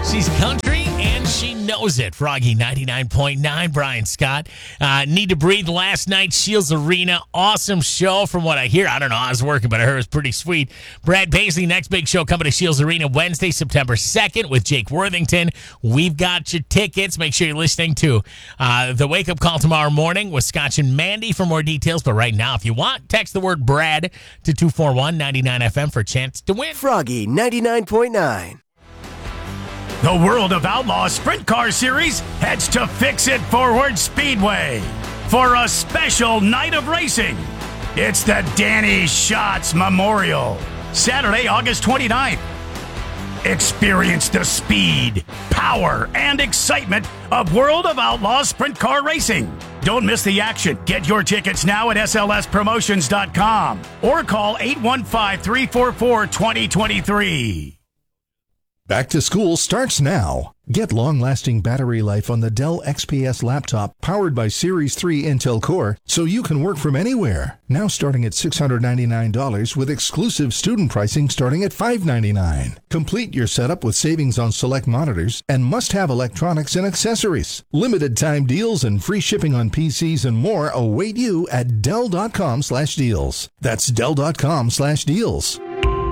She's country and she knows it. Froggy 99.9, Brian Scott. Need to Breathe last night, Shields Arena. Awesome show from what I hear. I don't know, I was working, but I heard it was pretty sweet. Brad Paisley, next big show coming to Shields Arena Wednesday, September 2nd with Jake Worthington. We've got your tickets. Make sure you're listening to the Wake Up Call tomorrow morning with Scotch and Mandy for more details. But right now, if you want, text the word Brad to 241-99FM for a chance to win. Froggy 99.9. The World of Outlaws Sprint Car Series heads to Fix It Forward Speedway for a special night of racing. It's the Danny Schatz Memorial, Saturday, August 29th. Experience the speed, power, and excitement of World of Outlaws Sprint Car Racing. Don't miss the action. Get your tickets now at slspromotions.com or call 815-344-2023. Back to school starts now. Get long-lasting battery life on the Dell XPS laptop powered by Series 3 Intel Core so you can work from anywhere. Now starting at $699 with exclusive student pricing starting at $599. Complete your setup with savings on select monitors and must-have electronics and accessories. Limited time deals and free shipping on PCs and more await you at Dell.com/deals. That's Dell.com/deals.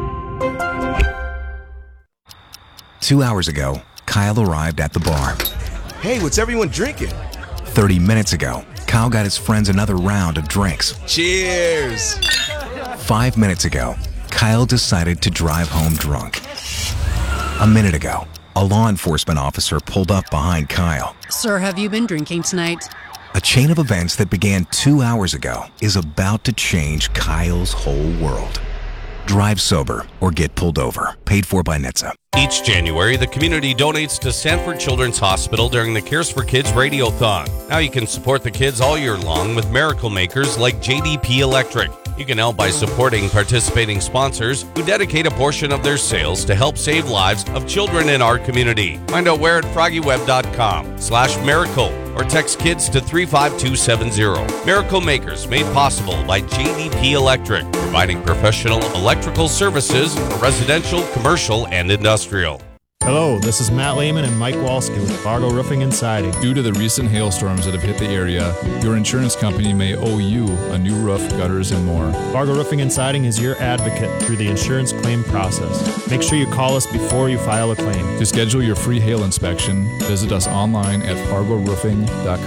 2 hours ago, Kyle arrived at the bar. Hey, what's everyone drinking? 30 minutes ago, Kyle got his friends another round of drinks. Cheers! 5 minutes ago, Kyle decided to drive home drunk. A minute ago, a law enforcement officer pulled up behind Kyle. Sir, have you been drinking tonight? A chain of events that began 2 hours ago is about to change Kyle's whole world. Drive sober or get pulled over. Paid for by NHTSA. Each January, the community donates to Sanford Children's Hospital during the Cares for Kids Radiothon. Now you can support the kids all year long with miracle makers like JDP Electric. You can help by supporting participating sponsors who dedicate a portion of their sales to help save lives of children in our community. Find out where at FroggyWeb.com/miracle or text kids to 35270. Miracle Makers made possible by JDP Electric, providing professional electrical services for residential, commercial, and industrial. Hello, this is Matt Lehman and Mike Walski with Fargo Roofing and Siding. Due to the recent hailstorms that have hit the area, your insurance company may owe you a new roof, gutters, and more. Fargo Roofing and Siding is your advocate through the insurance claim process. Make sure you call us before you file a claim. To schedule your free hail inspection, visit us online at fargoroofing.com.